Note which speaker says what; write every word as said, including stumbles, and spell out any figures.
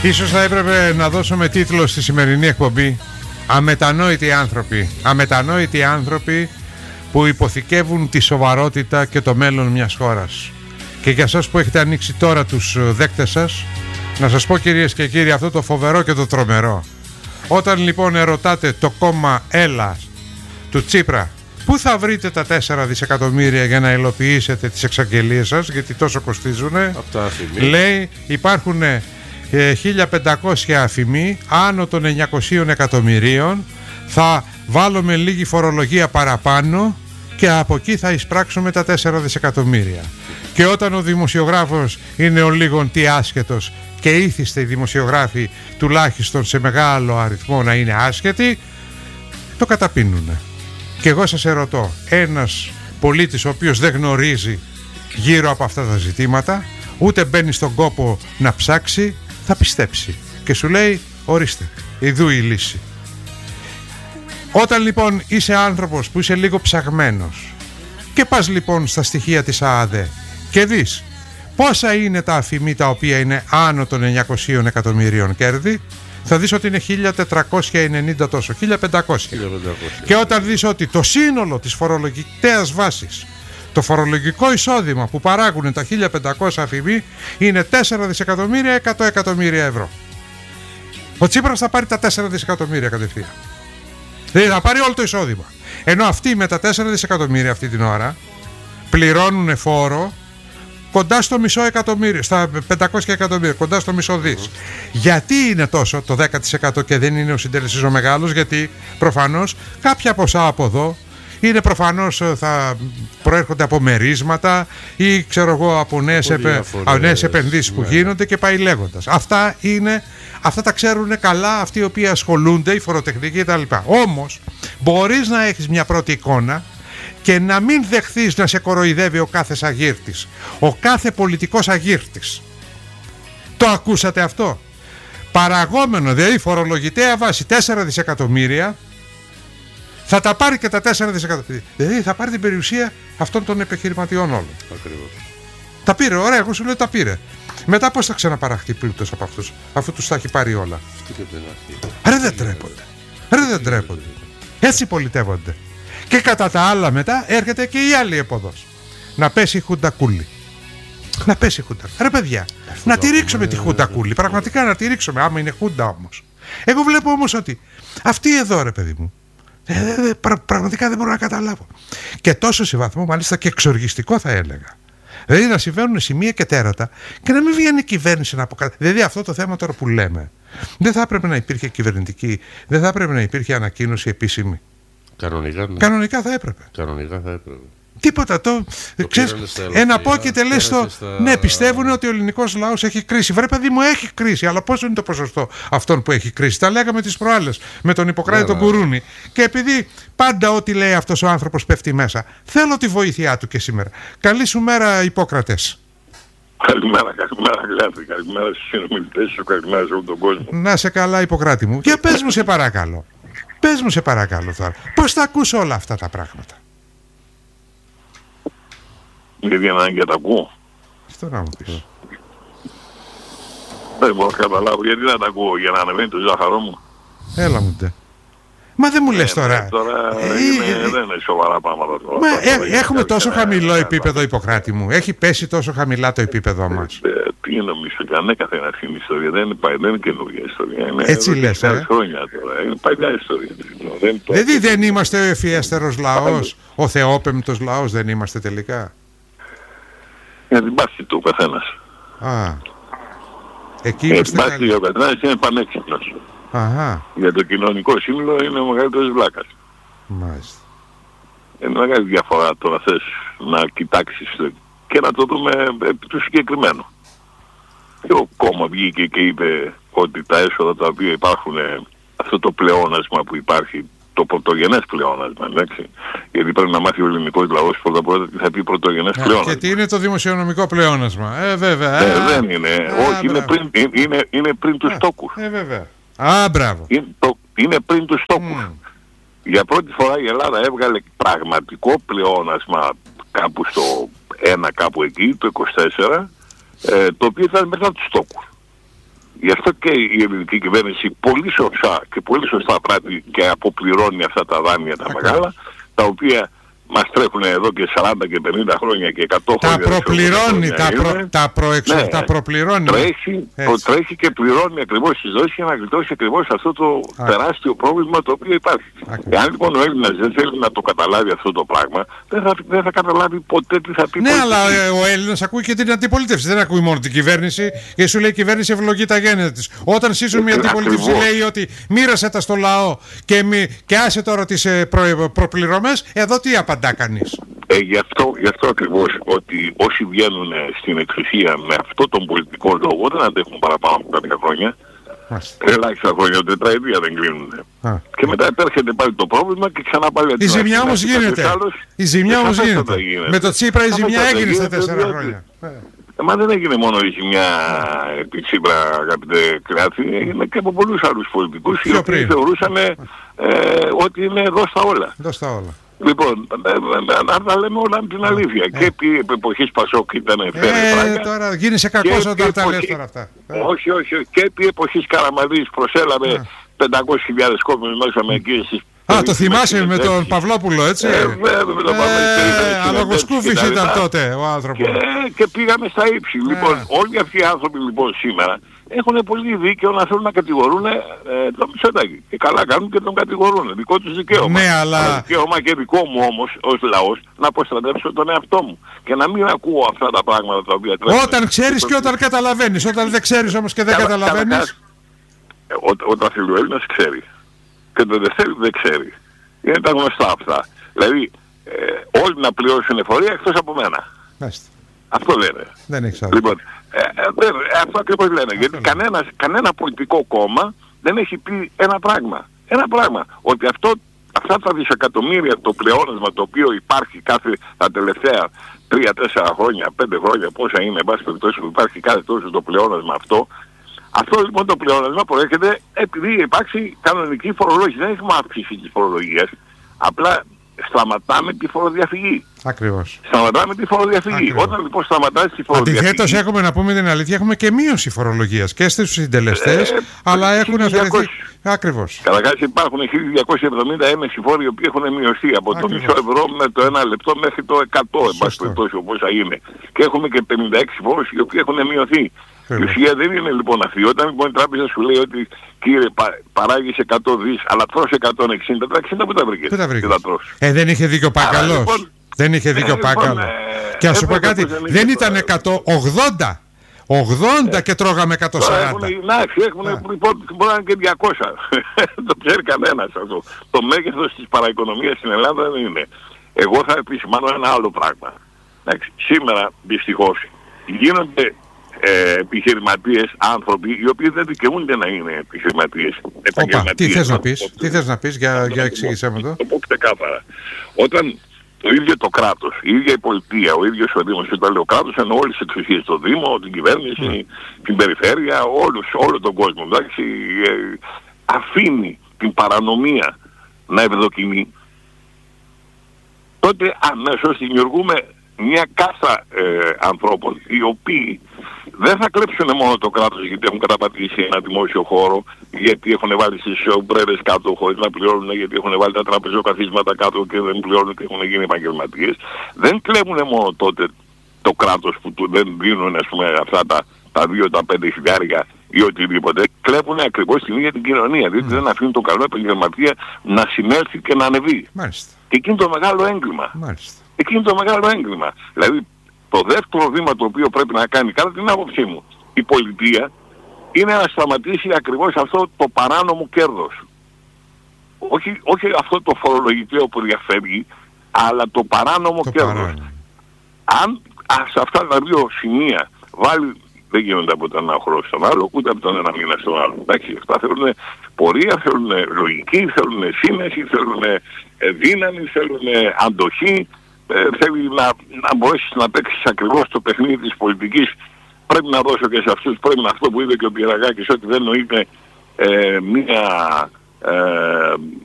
Speaker 1: Ίσως θα έπρεπε να δώσουμε τίτλο στη σημερινή εκπομπή «Αμετανόητοι άνθρωποι». Αμετανόητοι άνθρωποι που υποθηκεύουν τη σοβαρότητα και το μέλλον μιας χώρας. Και για εσάς που έχετε ανοίξει τώρα τους δέκτες σας, να σας πω κυρίες και κύριοι αυτό το φοβερό και το τρομερό. Όταν λοιπόν ερωτάτε το κόμμα Έλλας του Τσίπρα πού θα βρείτε τα τέσσερα δισεκατομμύρια για να υλοποιήσετε τις εξαγγελίες σας, γιατί τόσο κοστίζουνε, λέει υπάρχουν ε, χίλια πεντακόσια αφημοί άνω των εννιακοσίων εκατομμυρίων, θα βάλουμε λίγη φορολογία παραπάνω και από εκεί θα εισπράξουμε τα τέσσερα δισεκατομμύρια. Και όταν ο δημοσιογράφος είναι ο λίγον τι άσχετος και ήθιστε οι δημοσιογράφοι τουλάχιστον σε μεγάλο αριθμό να είναι άσχετοι, το καταπίνουνε. Και εγώ σας ερωτώ, ένας πολίτης ο οποίος δεν γνωρίζει γύρω από αυτά τα ζητήματα, ούτε μπαίνει στον κόπο να ψάξει, θα πιστέψει και σου λέει ορίστε, ειδού η λύση. Όταν λοιπόν είσαι άνθρωπος που είσαι λίγο ψαγμένος και πας λοιπόν στα στοιχεία της ΑΑΔΕ και δεις πόσα είναι τα αφημί τα οποία είναι άνω των εννιακοσίων εκατομμυρίων κέρδη, θα δεις ότι είναι χίλια τετρακόσια ενενήντα τόσο, χίλια πεντακόσια. Και όταν δεις ότι το σύνολο της φορολογικής βάσης, το φορολογικό εισόδημα που παράγουν τα χίλια πεντακόσια αφημί είναι τέσσερα δισεκατομμύρια εκατό εκατομμύρια ευρώ. Ο Τσίπρας θα πάρει τα τέσσερα δισεκατομμύρια κατευθείαν. Δηλαδή θα πάρει όλο το εισόδημα. Ενώ αυτοί με τα τέσσερα δισεκατομμύρια αυτή την ώρα πληρώνουν φόρο κοντά στο μισό εκατομμύριο, στα πεντακόσια εκατομμύρια, κοντά στο μισό δις. Mm-hmm. Γιατί είναι τόσο το δέκα τοις εκατό και δεν είναι ο συντελεστής ο μεγάλος? Γιατί προφανώς κάποια ποσά από εδώ είναι προφανώς θα προέρχονται από μερίσματα ή ξέρω εγώ από νέες, επε... νέες επενδύσεις που ναι. γίνονται και πάει λέγοντας. Αυτά είναι, αυτά τα ξέρουν καλά αυτοί οι οποίοι ασχολούνται, οι φοροτεχνικοί κτλ. Όμως μπορείς να έχεις μια πρώτη εικόνα και να μην δεχθείς να σε κοροϊδεύει ο κάθε αγύρτης, ο κάθε πολιτικός αγύρτης. Το ακούσατε αυτό? Παραγόμενο, δηλαδή φορολογητέα βάση τέσσερα δισεκατομμύρια, θα τα πάρει και τα τέσσερα δισεκατομμύρια. Δηλαδή θα πάρει την περιουσία αυτών των επιχειρηματιών όλων.
Speaker 2: Ακριβώς.
Speaker 1: Τα πήρε, ωραία, εγώ σου λέω τα πήρε. Μετά πώς θα ξαναπαραχθεί πλούτος από αυτούς, αφού τους τα έχει πάρει όλα? Ρε δεν τρέπονται. Ρε δεν τρέπονται. Έτσι πολιτεύονται. Και κατά τα άλλα μετά έρχεται και η άλλη εποδός. Να πέσει η Χουντακούλη. Να πέσει η Χουντακούλη. Ρε παιδιά, να τη ρίξουμε τη Χουντακούλη. Πραγματικά να τη ρίξουμε, άμα είναι Χούντα όμως. Εγώ βλέπω όμως ότι αυτή εδώ ρε παιδί μου, ε, ε, πρα, πραγματικά δεν μπορώ να καταλάβω. Και τόσο σε βαθμό μάλιστα και εξοργιστικό θα έλεγα. Δηλαδή να συμβαίνουν σημεία και τέρατα και να μην βγαίνει η κυβέρνηση να αποκαταστήσει. Δηλαδή αυτό το θέμα τώρα που λέμε, δεν θα έπρεπε να υπήρχε κυβερνητική, δεν θα έπρεπε να υπήρχε ανακοίνωση επίσημη?
Speaker 2: Κανονικά, ναι.
Speaker 1: Κανονικά θα έπρεπε.
Speaker 2: Κανονικά θα έπρεπε.
Speaker 1: Τίποτα. Το, το ξέρεις, ένα πόκεται λες το. Στα... Ναι, πιστεύουν ότι ο ελληνικός λαός έχει κρίση. Βρε παιδί μου, έχει κρίση. Αλλά πόσο είναι το ποσοστό αυτών που έχει κρίση? Τα λέγαμε τις προάλλες με τον Ιπποκράτη ναι, τον Κουρούνη. Και επειδή πάντα ό,τι λέει αυτός ο άνθρωπος πέφτει μέσα, θέλω τη βοήθειά του και σήμερα. Καλή σου μέρα, Ιππόκρατες.
Speaker 3: Καλημέρα, καλημέρα, Γλάτη. Καλημέρα στους συνομιλητές σου, καλημέρα σε όλο τον κόσμο.
Speaker 1: Να σε καλά, Ιπποκράτη μου. Και πες μου, σε παρακαλώ. Πες μου, σε παρακαλώ τώρα. Πώς θα ακούς όλα αυτά τα πράγματα?
Speaker 3: Γιατί ανάγκη να τα ακούω.
Speaker 1: Αυτό να μου πεις.
Speaker 3: Δεν μπορώ να καταλάβω γιατί να τα ακούω, για να ανεβαίνει το ζάχαρό μου.
Speaker 1: Έλα μου ντε. Μα δεν μου λες
Speaker 3: ε,
Speaker 1: τώρα.
Speaker 3: Τώρα
Speaker 1: ε,
Speaker 3: είναι,
Speaker 1: ε,
Speaker 3: δεν είναι σοβαρά πράγματα τώρα.
Speaker 1: Μα
Speaker 3: τώρα,
Speaker 1: ε, έχουμε τόσο
Speaker 3: ε,
Speaker 1: χαμηλό
Speaker 3: ε,
Speaker 1: επίπεδο, Ιπποκράτη μου. Έχει πέσει τόσο χαμηλά το επίπεδο μας.
Speaker 3: Ε, ε, τι νομίζω, ανέκαθεν αρχή είναι ιστορία. Δεν είναι, δεν είναι καινούργια ιστορία. Είναι,
Speaker 1: έτσι λες, ε.
Speaker 3: χρόνια τώρα. Είναι παλιά ιστορία. Δεν,
Speaker 1: δηλαδή δεν είμαστε ο ευφιέστερος λαός, ο θεόπεμπτος λαός δεν είμαστε τελικά?
Speaker 3: Για την πάστη του ο καθένας.
Speaker 1: Α, εκεί
Speaker 3: για
Speaker 1: είμαστε
Speaker 3: την πάστη του ο καθένας είναι πανέξυπνος.
Speaker 1: Αχα.
Speaker 3: Για το κοινωνικό σύνολο είναι ο μεγαλύτερος βλάκας.
Speaker 1: Μάλιστα.
Speaker 3: Είναι μεγάλη διαφορά τώρα θες να κοιτάξεις και να το δούμε επί του συγκεκριμένου. Και ο κόμμα βγήκε και είπε ότι τα έσοδα τα οποία υπάρχουν, αυτό το πλεόνασμα που υπάρχει, το πρωτογενές πλεόνασμα, εντάξει. Γιατί πρέπει να μάθει ο ελληνικός λαός πρώτα πρώτα τι θα πει πρωτογενές πλεόνασμα.
Speaker 1: Και τι είναι το δημοσιονομικό πλεόνασμα? Ε, βέβαια.
Speaker 3: Ε,
Speaker 1: α,
Speaker 3: δεν είναι.
Speaker 1: Α,
Speaker 3: όχι, είναι πριν, είναι, είναι πριν τους στόκους.
Speaker 1: Ε, βέβαια. Α, μπράβο.
Speaker 3: Είναι, το, είναι πριν τους στόκους. Mm. Για πρώτη φορά η Ελλάδα έβγαλε πραγματικό πλεόνασμα κάπου στο ένα, κάπου εκεί, το είκοσι τέσσερα, ε, το οποίο ήταν μετά τους στόκους. Γι' αυτό και η ελληνική κυβέρνηση πολύ σωστά και πολύ σωστά πράττει και αποπληρώνει αυτά τα δάνεια τα μεγάλα, τα οποία μας τρέχουν εδώ και σαράντα και πενήντα χρόνια και εκατό
Speaker 1: τα
Speaker 3: χρόνια.
Speaker 1: Προπληρώνει, τα, προ, τα, προεξο,
Speaker 3: ναι,
Speaker 1: τα προπληρώνει.
Speaker 3: Τρέχει, τρέχει και πληρώνει ακριβώς τις δόσεις για να γλιτώσει ακριβώς αυτό το Α. τεράστιο πρόβλημα το οποίο υπάρχει. Εάν λοιπόν ο Έλληνας δεν θέλει να το καταλάβει αυτό το πράγμα, δεν θα, δεν θα καταλάβει ποτέ τι θα πει.
Speaker 1: Ναι,
Speaker 3: πολιτική.
Speaker 1: αλλά ε, ο Έλληνας ακούει και την αντιπολίτευση. Δεν ακούει μόνο την κυβέρνηση και σου λέει η κυβέρνηση ευλογεί τα γέννη της. Όταν σύσουν μια αντιπολίτευση λέει ότι μοίρασε τα στο λαό και, μη, και άσε τώρα τις ε, προ, προπληρωμές, εδώ τι απαντά κανείς?
Speaker 3: Ε, γι' αυτό, γι' αυτό ακριβώς ότι όσοι βγαίνουν στην εξουσία με αυτόν τον πολιτικό λόγο δεν αντέχουν παραπάνω από πέντε χρόνια. Ελάχιστα χρόνια, τετραετία δεν κλείνουν. Α. Και μετά επέρχεται πάλι το πρόβλημα και ξανά πάλι...
Speaker 1: Η ζημιά όμως γίνεται. Άλλος, η ζημιά όμως γίνεται. γίνεται. Με το Τσίπρα η ζημιά έγινε στα τέσσερα χρόνια.
Speaker 3: Ε, μα δεν έγινε μόνο η ζημιά επί Τσίπρα, αγαπητέ Κράτη, έγινε και από πολλούς άλλους πολιτικούς οι οποίοι θεωρούσαν ε, ότι είναι εδώ στα όλα.
Speaker 1: Εδώ στα όλα.
Speaker 3: Λοιπόν, να τα λέμε όλα με την αλήθεια. Ε. Και επί εποχής Πασόκ ήταν φέρε
Speaker 1: ε, τώρα γίνεσαι κακός όταν τα λες τώρα αυτά.
Speaker 3: Όχι, όχι, όχι. Και επί εποχής Καραμανλής προσέλαβε ε. πεντακόσιες χιλιάδες κόσμους μέσα με εκεί στις...
Speaker 1: Α, το θυμάσαι με τον Παυλόπουλο, έτσι.
Speaker 3: Ε, βέβαια, με τον Παυλόπουλο.
Speaker 1: Αλογοσκούφης ήταν τότε ο άνθρωπος.
Speaker 3: Και πήγαμε στα ύψη. Λοιπόν, όλοι αυτοί οι άνθρωποι λοιπόν σήμερα έχουν πολύ δίκαιο να θέλουν να κατηγορούν ε, τον Μητσοτάκη. Και καλά κάνουν και τον κατηγορούν. Δικό τους δικαίωμα.
Speaker 1: Ναι, αλλά...
Speaker 3: αλλά δικαίωμα και δικό μου όμως ως λαός να αποστρατεύσω τον εαυτό μου. Και να μην ακούω αυτά τα πράγματα τα οποία τρέχουν.
Speaker 1: Όταν ξέρεις και όταν καταλαβαίνεις. Όταν δεν ξέρεις όμως και δεν καλά, καταλαβαίνεις. Καλά,
Speaker 3: ε, ό, όταν θέλει ο Έλληνας ξέρει. Και όταν δεν θέλει δεν ξέρει. Είναι τα γνωστά αυτά. Δηλαδή ε, όλοι να πληρώσουν εφορία εκτός από μένα. Μάλιστα. Αυτό λένε.
Speaker 1: Δεν έχει άλλο.
Speaker 3: Λοιπόν, ε, ε, ε, αυτό ακριβώς λένε. Αυτό γιατί κανένας, κανένα πολιτικό κόμμα δεν έχει πει ένα πράγμα. Ένα πράγμα. Ότι αυτό, αυτά τα δισεκατομμύρια το πλεόνασμα το οποίο υπάρχει κάθε τα τελευταία τρία τέσσερα χρόνια, πέντε χρόνια, πόσα είναι, εν πάση περιπτώσει που υπάρχει κάθε τόσο το πλεόνασμα αυτό. Αυτό λοιπόν το πλεόνασμα προέρχεται επειδή υπάρξει κανονική φορολόγηση. Δεν έχουμε αύξηση της φορολογίας. Απλά σταματάμε τη φοροδιαφυγή.
Speaker 1: Ακριβώς.
Speaker 3: Σταματάμε τη φοροδιαφυγή. Ακριβώς. Όταν λοιπόν σταματάς τη φοροδιαφυγή...
Speaker 1: Αντιθέτως έχουμε, να πούμε την αλήθεια, έχουμε και μείωση φορολογίας και στους συντελεστές, ε, αλλά έχουν αφαιρεθεί... Ακριβώς.
Speaker 3: Καταρχάς υπάρχουν χίλια διακόσιοι εβδομήντα έμεση φόροι οι οποίοι έχουν μειωθεί από Ακριβώς. το μισό ευρώ με το ένα λεπτό μέχρι το εκατό, εν πάση περιπτώσει όπως θα είναι. Και έχουμε και πενήντα έξι φόρους οι οποίοι έχουν μειωθεί. Η ουσία δεν είναι λοιπόν αυτή. Όταν λοιπόν η τράπεζα σου λέει ότι κύριε πα, παράγεις εκατό δις αλλά τρως εκατόν εξήντα, τα εξήντα που τα βρήκες.
Speaker 1: Πού τα βρήκες. Ε, δεν είχε δίκιο Πάκαλος. Λοιπόν, δεν είχε δίκιο ε, Πάκαλο. Λοιπόν, ε, και να σου πω κάτι, δεν, δεν ήταν εκατόν ογδόντα. ογδόντα ε, και τρώγαμε εκατόν σαράντα.
Speaker 3: Εντάξει, έχουν λοιπόν, μπορεί να είναι και διακόσια. Το ξέρει κανένας αυτό. Το μέγεθος της παραοικονομίας στην Ελλάδα δεν είναι. Εγώ θα επισημάνω ένα άλλο πράγμα. Εντάξει, σήμερα δυστυχώς γίνονται Ε, επιχειρηματίες, άνθρωποι οι οποίοι δεν δικαιούνται να είναι επιχειρηματίες.
Speaker 1: Οπα, τι θες να πεις, τι θες να πεις, για, για εξήγησέ μου το.
Speaker 3: Το πω ξεκάθαρα. Όταν το ίδιο το κράτος, η ίδια η πολιτεία, ο ίδιος ο Δήμος, όταν λέω κράτος, εννοώ όλες τις εξουσίες, το Δήμο, την κυβέρνηση, mm. την περιφέρεια, όλους, όλο τον κόσμο, εντάξει, ε, αφήνει την παρανομία να ευδοκιμεί, τότε αμέσως δημιουργούμε μια κάστα ε, ανθρώπων οι οποίοι δεν θα κλέψουν μόνο το κράτος γιατί έχουν καταπατήσει ένα δημόσιο χώρο, γιατί έχουν βάλει στις ομπρέλες κάτω χωρίς να πληρώνουν, γιατί έχουν βάλει τα τραπεζοκαθίσματα κάτω και δεν πληρώνουν και έχουν γίνει επαγγελματίες. Δεν κλέβουν μόνο τότε το κράτος που του δεν δίνουν ας πούμε αυτά τα, τα δύο, τα πέντε χιλιάρια ή οτιδήποτε. Κλέβουν ακριβώς την ίδια την κοινωνία, διότι mm. δεν αφήνουν τον καλό επαγγελματία να συνέλθει και να ανεβεί.
Speaker 1: Μάλιστα.
Speaker 3: Και εκείνο το μεγάλο έγκλημα.
Speaker 1: Μάλιστα.
Speaker 3: Εκείνο το μεγάλο έγκλημα. Δηλαδή το δεύτερο βήμα το οποίο πρέπει να κάνει, κατά την άποψή μου, η πολιτεία είναι να σταματήσει ακριβώς αυτό το παράνομο κέρδος. Όχι, όχι αυτό το φορολογικό που διαφεύγει, αλλά το παράνομο το κέρδος. Παράνομο. Αν σε αυτά τα δύο σημεία βάλει, δεν γίνονται από τον ένα χρόνο στον άλλο, ούτε από τον ένα μήνα στον άλλο. Εντάξει, αυτά θέλουν πορεία, θέλουν λογική, θέλουν σύνεση, θέλουν δύναμη, θέλουν αντοχή. Ε, θέλει να, να μπορέσεις να παίξεις ακριβώς το παιχνίδι της πολιτικής. Πρέπει να δώσω και σε αυτούς, πρέπει να αυτό που είπε και ο Πυραγάκης, ότι δεν νοείται ε, μία ε,